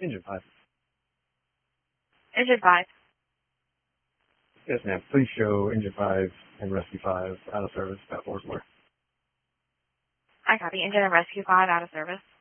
Engine 5. Engine 5. Yes, ma'am. Please show Engine 5 and Rescue 5 out of service at Fort Worth. I copy. Engine and Rescue 5 out of service.